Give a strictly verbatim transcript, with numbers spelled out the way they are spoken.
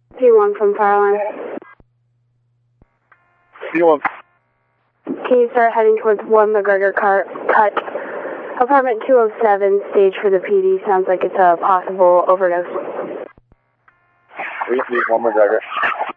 P one from Fireline. P one. Can you start heading towards one McGregor car cut? Apartment two oh seven, stage for the P D. Sounds like it's a possible overdose. three three one McGregor.